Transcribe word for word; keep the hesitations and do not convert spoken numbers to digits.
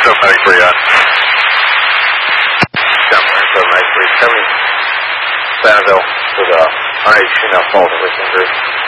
seven ninety-three, uh. Southwest seven ninety-three, coming Sanville to the I H C now, Falls and Richmond Group.